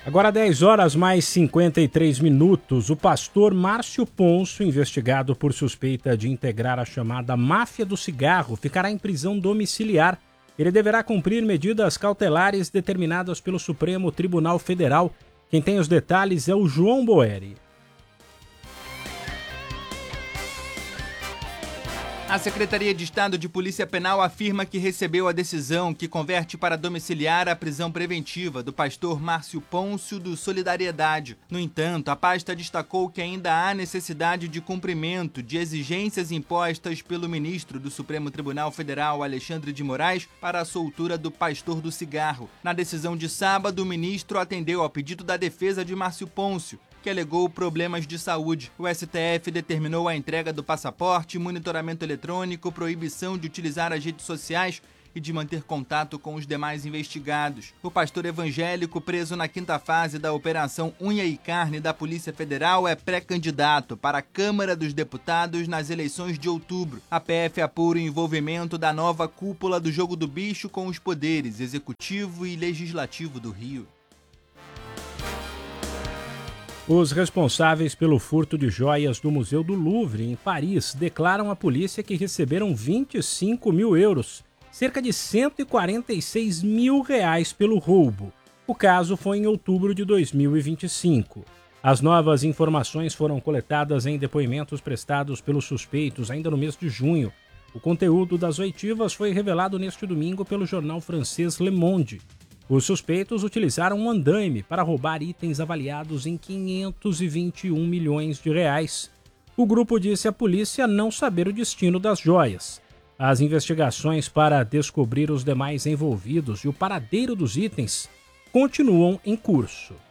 Agora 10 horas mais 53 minutos, o pastor Márcio Pôncio, investigado por suspeita de integrar a chamada máfia do cigarro, ficará em prisão domiciliar. Ele deverá cumprir medidas cautelares determinadas pelo Supremo Tribunal Federal. Quem tem os detalhes é o João Boeri. A Secretaria de Estado de Polícia Penal afirma que recebeu a decisão que converte para domiciliar a prisão preventiva do pastor Márcio Pôncio do Solidariedade. No entanto, a pasta destacou que ainda há necessidade de cumprimento de exigências impostas pelo ministro do Supremo Tribunal Federal, Alexandre de Moraes, para a soltura do pastor do cigarro. Na decisão de sábado, o ministro atendeu ao pedido da defesa de Márcio Pôncio, que alegou problemas de saúde. O STF determinou a entrega do passaporte, monitoramento eletrônico, proibição de utilizar as redes sociais e de manter contato com os demais investigados. O pastor evangélico, preso na 5ª fase da Operação Unha e Carne da Polícia Federal, é pré-candidato para a Câmara dos Deputados nas eleições de outubro. A PF apura o envolvimento da nova cúpula do Jogo do Bicho com os poderes executivo e legislativo do Rio. Os responsáveis pelo furto de joias do Museu do Louvre, em Paris, declaram à polícia que receberam 25 mil euros, cerca de 146 mil reais pelo roubo. O caso foi em outubro de 2025. As novas informações foram coletadas em depoimentos prestados pelos suspeitos ainda no mês de junho. O conteúdo das oitivas foi revelado neste domingo pelo jornal francês Le Monde. Os suspeitos utilizaram um andaime para roubar itens avaliados em 521 milhões de reais. O grupo disse à polícia não saber o destino das joias. As investigações para descobrir os demais envolvidos e o paradeiro dos itens continuam em curso.